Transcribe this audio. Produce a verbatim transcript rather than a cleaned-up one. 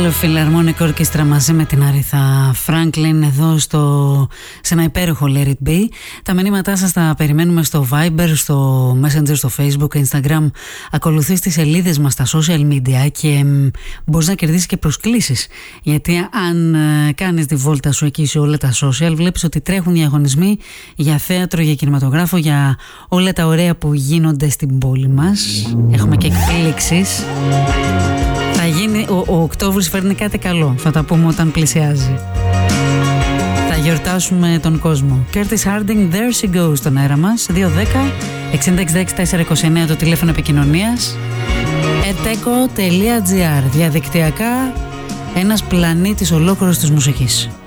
Philharmonic Orchestra μαζί με την Aretha Franklin εδώ στο, σε ένα υπέροχο Let It Be. Τα μηνύματά σας τα περιμένουμε στο Viber, στο Messenger, στο Facebook, Instagram. Ακολουθείς τις σελίδες μας στα social media και μ, μπορείς να κερδίσεις και προσκλήσεις. Γιατί αν ε, κάνεις τη βόλτα σου εκεί σε όλα τα social, βλέπεις ότι τρέχουν διαγωνισμοί για θέατρο, για κινηματογράφο, για όλα τα ωραία που γίνονται στην πόλη μας. Έχουμε και εκπλήξεις. Θα γίνει, ο, ο Οκτώβρης φέρνει κάτι καλό. Θα τα πούμε όταν πλησιάζει. Θα γιορτάσουμε τον κόσμο. Curtis Harding, There She Goes στον αέρα μας. δύο δέκα εξήντα έξι δέκα τέσσερα είκοσι εννέα το τηλέφωνο επικοινωνίας. eteco τελεία gr. Διαδικτυακά ένας πλανήτης ολόκληρος της μουσικής.